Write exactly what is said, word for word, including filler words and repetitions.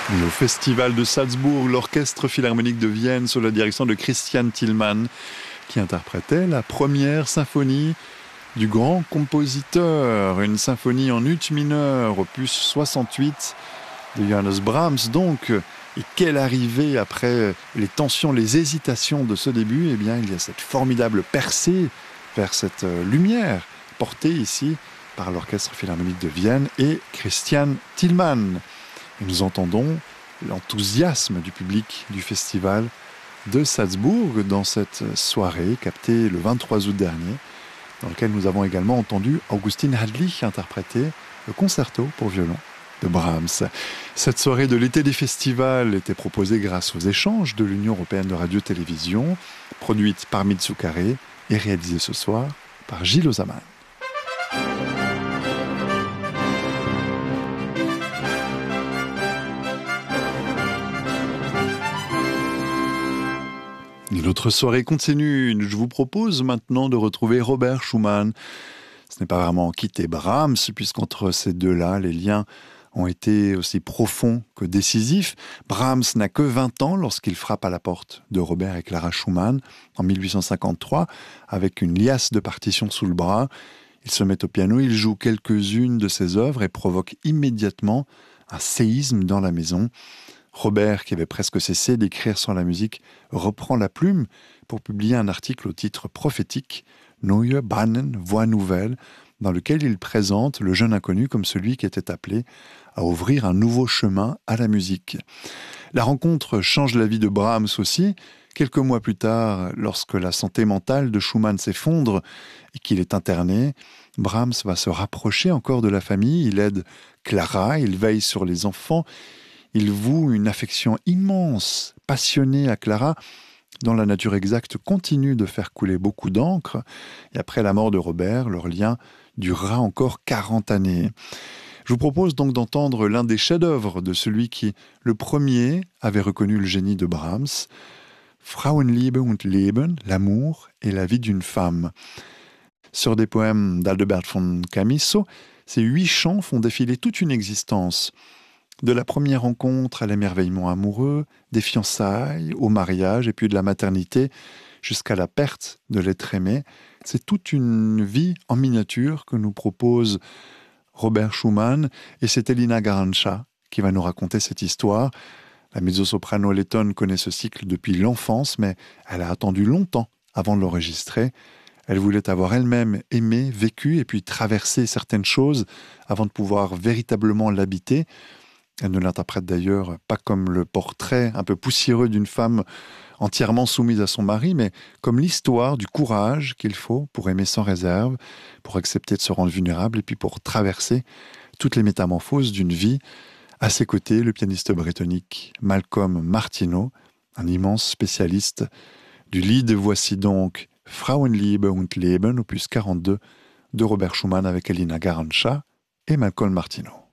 Et au Festival de Salzbourg, l'Orchestre Philharmonique de Vienne, sous la direction de Christian Thielmann, qui interprétait la première symphonie du grand compositeur, une symphonie en ut mineur, opus soixante-huit de Johannes Brahms. Donc, et quelle arrivée après les tensions, les hésitations de ce début, eh bien, il y a cette formidable percée vers cette lumière portée ici par l'Orchestre Philharmonique de Vienne et Christian Thielmann. Et nous entendons l'enthousiasme du public du festival de Salzbourg dans cette soirée captée le vingt-trois août dernier, dans lequel nous avons également entendu Augustin Hadlich interpréter le concerto pour violon de Brahms. Cette soirée de l'été des festivals était proposée grâce aux échanges de l'Union européenne de radio-télévision, produite par Mitsukare et réalisée ce soir par Gilles Ozaman. Et notre soirée continue. Je vous propose maintenant de retrouver Robert Schumann. Ce n'est pas vraiment quitter Brahms, puisqu'entre ces deux-là, les liens ont été aussi profonds que décisifs. Brahms n'a que vingt ans lorsqu'il frappe à la porte de Robert et Clara Schumann en mille huit cent cinquante-trois, avec une liasse de partitions sous le bras. Il se met au piano, il joue quelques-unes de ses œuvres et provoque immédiatement un séisme dans la maison. Robert, qui avait presque cessé d'écrire sur la musique, reprend la plume pour publier un article au titre prophétique « Neue Bahnen, Voix nouvelle », dans lequel il présente le jeune inconnu comme celui qui était appelé à ouvrir un nouveau chemin à la musique. La rencontre change la vie de Brahms aussi. Quelques mois plus tard, lorsque la santé mentale de Schumann s'effondre et qu'il est interné, Brahms va se rapprocher encore de la famille. Il aide Clara, il veille sur les enfants. Il voue une affection immense, passionnée à Clara, dont la nature exacte continue de faire couler beaucoup d'encre. Et après la mort de Robert, leur lien durera encore quarante années. Je vous propose donc d'entendre l'un des chefs-d'œuvre de celui qui, le premier, avait reconnu le génie de Brahms, Frauenliebe und Leben, l'amour et la vie d'une femme. Sur des poèmes d'Aldebert von Chamisso, ces huit chants font défiler toute une existence. De la première rencontre à l'émerveillement amoureux, des fiançailles, au mariage et puis de la maternité jusqu'à la perte de l'être aimé, c'est toute une vie en miniature que nous propose Robert Schumann, et c'est Elina Garanca qui va nous raconter cette histoire. La mezzo-soprano lettonne connaît ce cycle depuis l'enfance, mais elle a attendu longtemps avant de l'enregistrer. Elle voulait avoir elle-même aimé, vécu et puis traversé certaines choses avant de pouvoir véritablement l'habiter. Elle ne l'interprète d'ailleurs pas comme le portrait un peu poussiéreux d'une femme entièrement soumise à son mari, mais comme l'histoire du courage qu'il faut pour aimer sans réserve, pour accepter de se rendre vulnérable et puis pour traverser toutes les métamorphoses d'une vie. À ses côtés, le pianiste britannique Malcolm Martineau, un immense spécialiste du lied. Voici donc Frauenliebe und Leben, opus quarante-deux de Robert Schumann avec Elina Garanca et Malcolm Martineau.